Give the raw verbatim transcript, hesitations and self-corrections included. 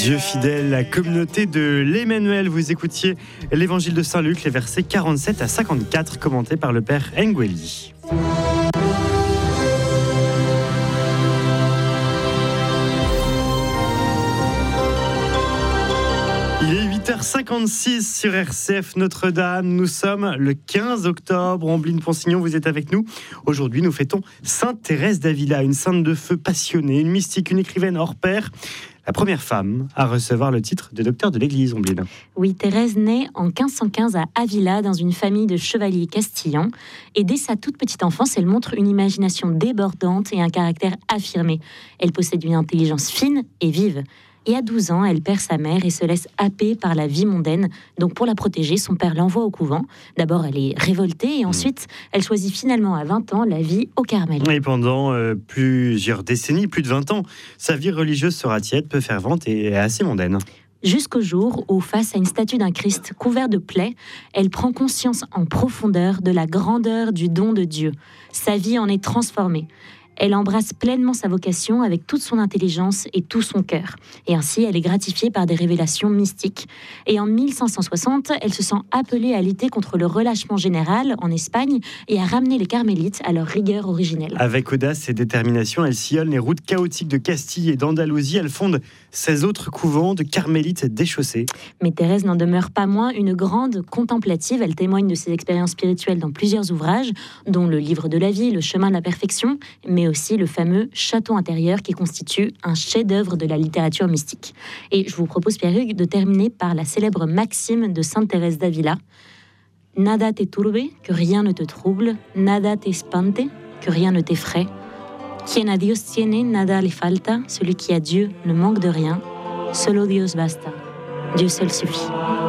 Dieu fidèle, la communauté de l'Emmanuel. Vous écoutiez l'évangile de Saint-Luc, les versets quarante-sept à cinquante-quatre, commentés par le père Ngueli. Il est huit heures cinquante-six sur R C F Notre-Dame. Nous sommes le quinze octobre. Ambline Ponsignon, vous êtes avec nous. Aujourd'hui, nous fêtons Sainte Thérèse d'Avila, une sainte de feu passionnée, une mystique, une écrivaine hors pair. La première femme à recevoir le titre de docteur de l'Église, Ambline. Oui, Thérèse naît en quinze cent quinze à Avila, dans une famille de chevaliers castillans. Et dès sa toute petite enfance, elle montre une imagination débordante et un caractère affirmé. Elle possède une intelligence fine et vive. Et à douze ans, elle perd sa mère et se laisse happer par la vie mondaine. Donc pour la protéger, son père l'envoie au couvent. D'abord, elle est révoltée et ensuite, elle choisit finalement à vingt ans la vie au Carmel. Et pendant euh, plusieurs décennies, plus de vingt ans, sa vie religieuse sera tiède, peu fervente et assez mondaine. Jusqu'au jour où, face à une statue d'un Christ couvert de plaies, elle prend conscience en profondeur de la grandeur du don de Dieu. Sa vie en est transformée. Elle embrasse pleinement sa vocation avec toute son intelligence et tout son cœur. Et ainsi, elle est gratifiée par des révélations mystiques. Et en mille cinq cent soixante, elle se sent appelée à lutter contre le relâchement général en Espagne et à ramener les carmélites à leur rigueur originelle. Avec audace et détermination, elle sillonne les routes chaotiques de Castille et d'Andalousie. Elle fonde seize autres couvents de carmélites déchaussés. Mais Thérèse n'en demeure pas moins une grande contemplative. Elle témoigne de ses expériences spirituelles dans plusieurs ouvrages, dont le Livre de la vie, le Chemin de la perfection, mais aussi le fameux Château intérieur qui constitue un chef-d'œuvre de la littérature mystique. Et je vous propose, Pierre-Hugues, de terminer par la célèbre maxime de Sainte Thérèse d'Avila. Nada te turbe, que rien ne te trouble, nada te espante, que rien ne t'effraie. Quien a Dios tiene, nada le falta, celui qui a Dieu ne manque de rien, solo Dios basta. Dieu seul suffit.